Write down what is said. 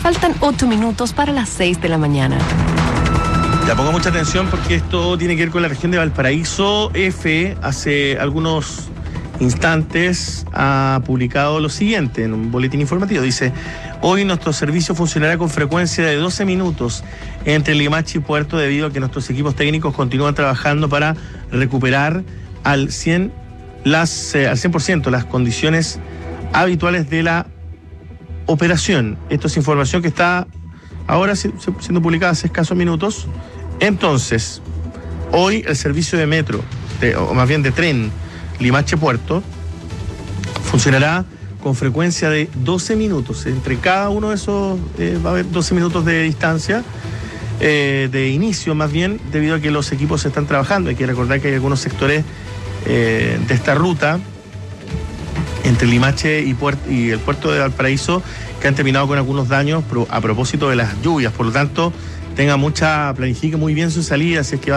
Faltan 8 minutos para las 6 de la mañana. Ya ponga mucha atención porque esto tiene que ver con la región de Valparaíso. EFE hace algunos instantes ha publicado lo siguiente en un boletín informativo. Dice: hoy nuestro servicio funcionará con frecuencia de 12 minutos entre Limache y Puerto, debido a que nuestros equipos técnicos continúan trabajando para recuperar al 100% las condiciones habituales de la operación. Esto es información que está ahora siendo publicada hace escasos minutos. Entonces, hoy el servicio de metro, o más bien de tren, Limache-Puerto, funcionará con frecuencia de 12 minutos. Entre cada uno de esos va a haber 12 minutos de distancia, de inicio más bien, debido a que los equipos están trabajando. Hay que recordar que hay algunos sectores de esta ruta entre Limache y el puerto de Valparaíso que han terminado con algunos daños a propósito de las lluvias. Por lo tanto, planifique muy bien su salida, si es que va